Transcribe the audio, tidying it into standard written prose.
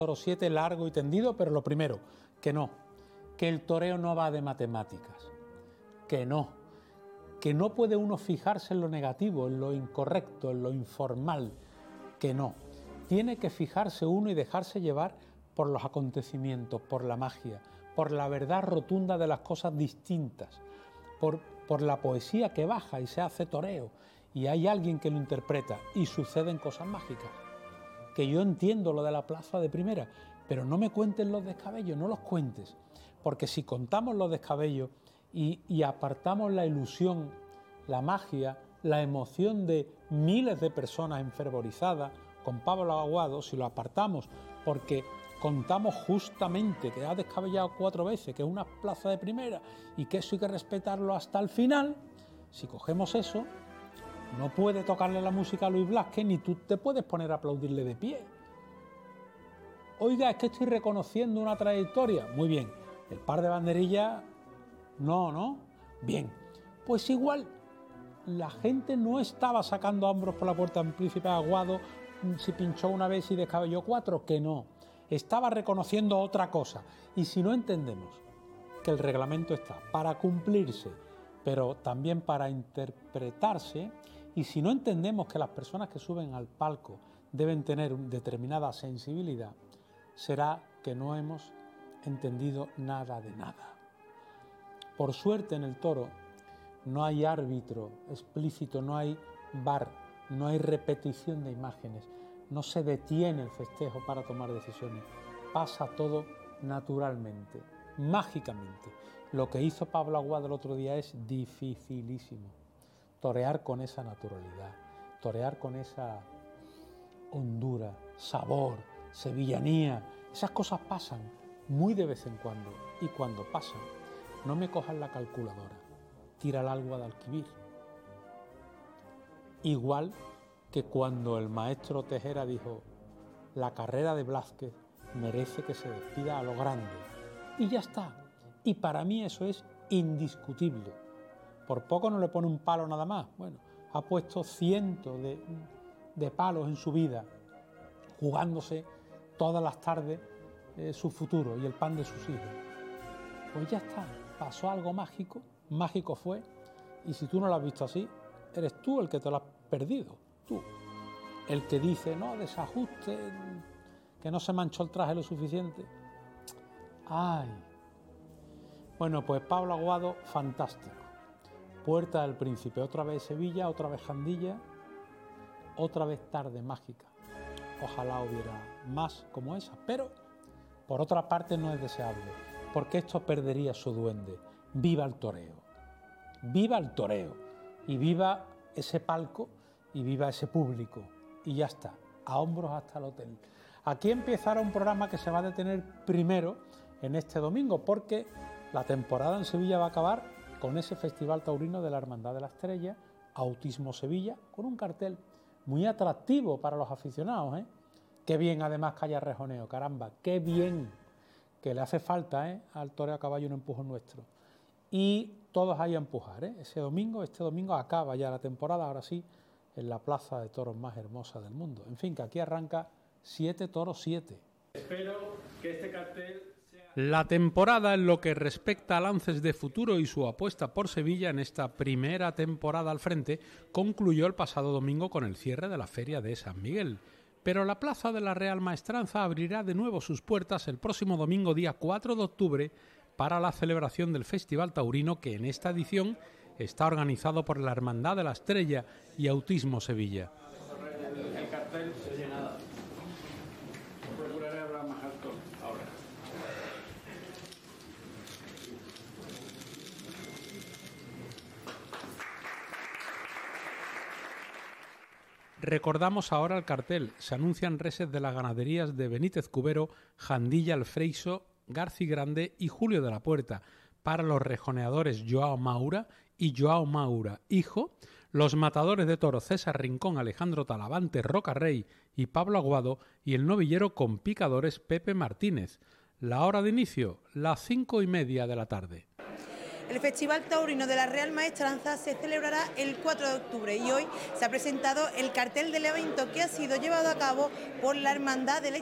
Toro 7 largo y tendido, pero lo primero, que no, que el toreo no va de matemáticas, que no puede uno fijarse en lo negativo, en lo incorrecto, en lo informal, que no. Tiene que fijarse uno y dejarse llevar por los acontecimientos, por la magia, por la verdad rotunda de las cosas distintas, por la poesía que baja y se hace toreo, y hay alguien que lo interpreta y suceden cosas mágicas. Que yo entiendo lo de la plaza de primera, pero no me cuentes los descabellos, no los cuentes, porque si contamos los descabellos y apartamos la ilusión, la magia, la emoción de miles de personas enfervorizadas con Pablo Aguado, si lo apartamos porque contamos justamente que ha descabellado 4 veces, que es una plaza de primera y que eso hay que respetarlo hasta el final, si cogemos eso, no puede tocarle la música a Luis Blázquez, ni tú te puedes poner a aplaudirle de pie. Oiga, es que estoy reconociendo una trayectoria. Muy bien, el par de banderillas, no. Bien, pues igual, la gente no estaba sacando hombros por la puerta en Príncipe Aguado, si pinchó una vez y descabelló 4, que no. Estaba reconociendo otra cosa. Y si no entendemos que el reglamento está para cumplirse, pero también para interpretarse, y si no entendemos que las personas que suben al palco deben tener determinada sensibilidad, será que no hemos entendido nada de nada. Por suerte en el toro no hay árbitro explícito, no hay VAR, no hay repetición de imágenes, no se detiene el festejo para tomar decisiones, pasa todo naturalmente, mágicamente. Lo que hizo Pablo Aguado el otro día es dificilísimo. Torear con esa naturalidad, torear con esa hondura, sabor, sevillanía, esas cosas pasan muy de vez en cuando, y cuando pasan, no me cojas la calculadora, tira el al Guadalquivir. Igual que cuando el maestro Tejera dijo, la carrera de Blázquez merece que se despida a lo grande, y ya está, y para mí eso es indiscutible. Por poco no le pone un palo nada más. Bueno, ha puesto cientos de palos en su vida, jugándose todas las tardes su futuro y el pan de sus hijos. Pues ya está, pasó algo mágico, mágico fue, y si tú no lo has visto así, eres tú el que te lo has perdido, tú. El que dice, no, desajuste, que no se manchó el traje lo suficiente. ¡Ay! Bueno, pues Pablo Aguado, fantástico. Puerta del Príncipe, otra vez Sevilla, otra vez Jandilla, otra vez tarde mágica. Ojalá hubiera más como esa, pero por otra parte no es deseable, porque esto perdería su duende. Viva el toreo, y viva ese palco, y viva ese público, y ya está, a hombros hasta el hotel. Aquí empezará un programa que se va a detener primero en este domingo, porque la temporada en Sevilla va a acabar con ese Festival Taurino de la Hermandad de la Estrella, Autismo Sevilla, con un cartel muy atractivo para los aficionados, ¿eh? Qué bien además que haya rejoneo, caramba, qué bien, que le hace falta al toreo a caballo un empujón nuestro. Y todos ahí a empujar, este domingo acaba ya la temporada, ahora sí, en la plaza de toros más hermosa del mundo. En fin, que aquí arranca 7 toros 7. Espero que este cartel... La temporada en lo que respecta a Lances de Futuro y su apuesta por Sevilla en esta primera temporada al frente concluyó el pasado domingo con el cierre de la Feria de San Miguel. Pero la Plaza de la Real Maestranza abrirá de nuevo sus puertas el próximo domingo día 4 de octubre para la celebración del Festival Taurino, que en esta edición está organizado por la Hermandad de la Estrella y Autismo Sevilla. El cartel se llena. Procuraré hablar más alto ahora. Recordamos ahora el cartel. Se anuncian reses de las ganaderías de Benítez Cubero, Jandilla El Freiso, Garci Grande y Julio de la Puerta. Para los rejoneadores Joao Maura y Joao Maura, hijo, los matadores de toro César Rincón, Alejandro Talavante, Roca Rey y Pablo Aguado, y el novillero con picadores Pepe Martínez. La hora de inicio, las 5:30 de la tarde. El Festival Taurino de la Real Maestranza se celebrará el 4 de octubre y hoy se ha presentado el cartel del evento que ha sido llevado a cabo por la Hermandad del